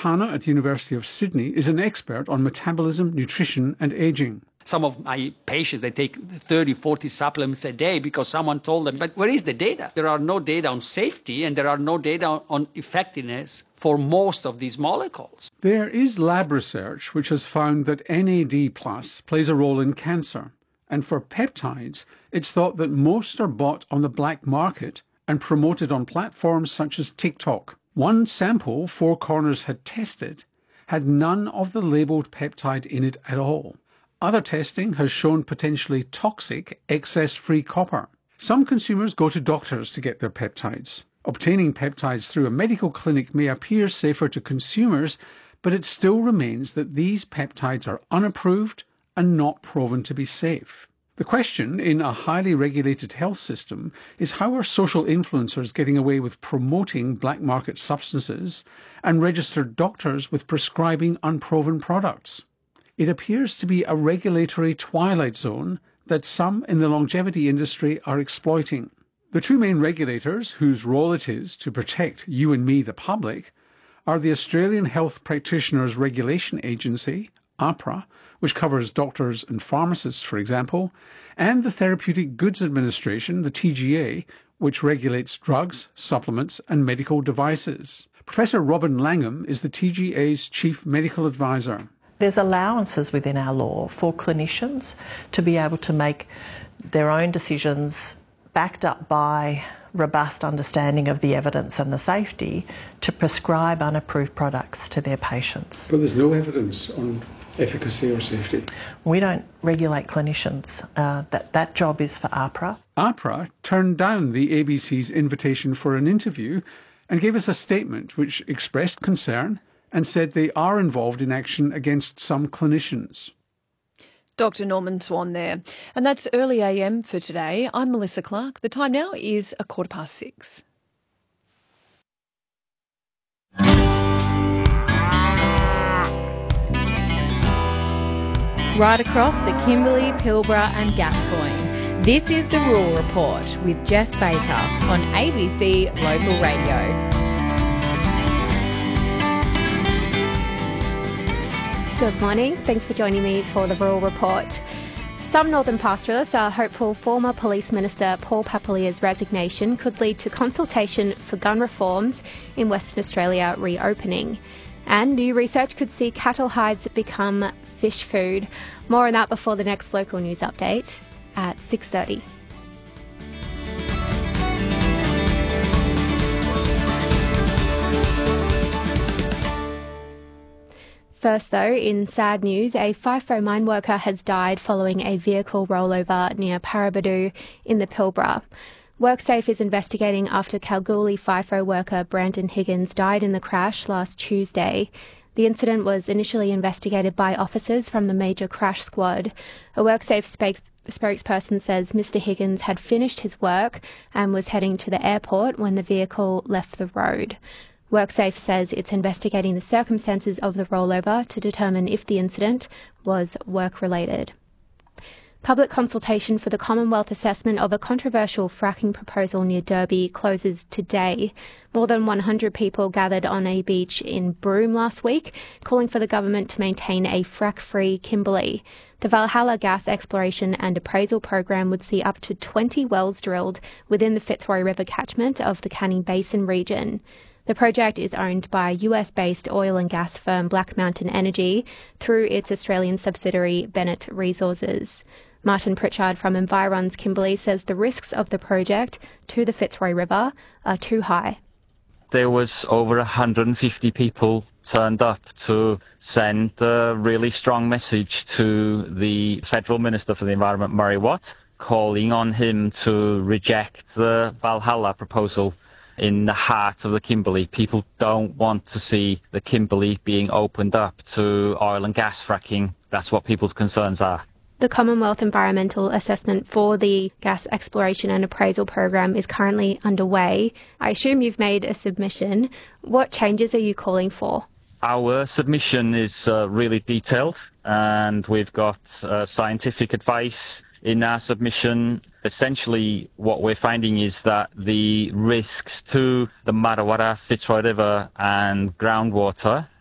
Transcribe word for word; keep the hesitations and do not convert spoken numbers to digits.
Hanna at the University of Sydney is an expert on metabolism, nutrition and ageing. Some of my patients, they take thirty, forty supplements a day because someone told them. But where is the data? There are no data on safety and there are no data on effectiveness for most of these molecules. There is lab research which has found that N A D plus plays a role in cancer. And for peptides, it's thought that most are bought on the black market and promoted on platforms such as TikTok. One sample Four Corners had tested had none of the labelled peptide in it at all. Other testing has shown potentially toxic excess-free copper. Some consumers go to doctors to get their peptides. Obtaining peptides through a medical clinic may appear safer to consumers, but it still remains that these peptides are unapproved and not proven to be safe. The question in a highly regulated health system is how are social influencers getting away with promoting black market substances and registered doctors with prescribing unproven products? It appears to be a regulatory twilight zone that some in the longevity industry are exploiting. The two main regulators, whose role it is to protect you and me, the public, are the Australian Health Practitioners Regulation Agency, AHPRA, which covers doctors and pharmacists, for example, and the Therapeutic Goods Administration, the T G A, which regulates drugs, supplements and medical devices. Professor Robin Langham is the T G A's Chief Medical Advisor. There's allowances within our law for clinicians to be able to make their own decisions backed up by robust understanding of the evidence and the safety to prescribe unapproved products to their patients. But there's no evidence on efficacy or safety. We don't regulate clinicians. Uh, that, that job is for AHPRA. AHPRA turned down the A B C's invitation for an interview and gave us a statement which expressed concern and said they are involved in action against some clinicians. Doctor Norman Swan there. And that's Early A M for today. I'm Melissa Clark. The time now is a quarter past six. Right across the Kimberley, Pilbara and Gascoyne. This is the Rural Report with Jess Baker on A B C Local Radio. Good morning. Thanks for joining me for the Rural Report. Some northern pastoralists are hopeful former Police Minister Paul Papalia's resignation could lead to consultation for gun reforms in Western Australia reopening. And new research could see cattle hides become fish food. More on that before the next local news update at six thirty. First though, in sad news, a FIFO mine worker has died following a vehicle rollover near Paraburdoo in the Pilbara. WorkSafe is investigating after Kalgoorlie FIFO worker Brandon Higgins died in the crash last Tuesday. The incident was initially investigated by officers from the Major Crash Squad. A WorkSafe spokes- spokesperson says Mister Higgins had finished his work and was heading to the airport when the vehicle left the road. WorkSafe says it's investigating the circumstances of the rollover to determine if the incident was work-related. Public consultation for the Commonwealth assessment of a controversial fracking proposal near Derby closes today. More than one hundred people gathered on a beach in Broome last week, calling for the government to maintain a frack-free Kimberley. The Valhalla Gas Exploration and Appraisal Program would see up to twenty wells drilled within the Fitzroy River catchment of the Canning Basin region. The project is owned by U S-based oil and gas firm Black Mountain Energy through its Australian subsidiary Bennett Resources. Martin Pritchard from Environs Kimberley says the risks of the project to the Fitzroy River are too high. There was over one hundred fifty people turned up to send a really strong message to the Federal Minister for the Environment, Murray Watt, calling on him to reject the Valhalla proposal in the heart of the Kimberley. People don't want to see the Kimberley being opened up to oil and gas fracking. That's what people's concerns are. The Commonwealth Environmental Assessment for the Gas Exploration and Appraisal Program is currently underway. I assume you've made a submission. What changes are you calling for? Our submission is uh, really detailed, and we've got uh, scientific advice in our submission. Essentially, what we're finding is that the risks to the Marawarra, Fitzroy River and groundwater